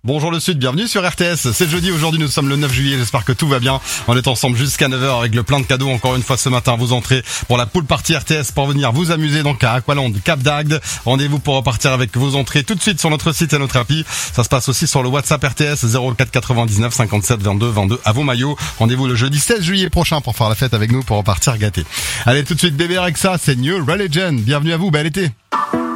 Bonjour le Sud, bienvenue sur RTS. C'est jeudi, aujourd'hui nous sommes le 9 juillet, j'espère que tout va bien. On est ensemble jusqu'à 9h avec le plein de cadeaux. Encore une fois ce matin, vous entrez pour la pool party RTS pour venir vous amuser donc à Aqualand, Cap d'Agde. Rendez-vous pour repartir avec vos entrées tout de suite sur notre site et notre appli. Ça se passe aussi sur le WhatsApp RTS 04 99 57 22 22 à vos maillots. Rendez-vous le jeudi 16 juillet prochain pour faire la fête avec nous, pour repartir gâté. Allez tout de suite bébé Rexa, c'est New Religion. Bienvenue à vous, bel été.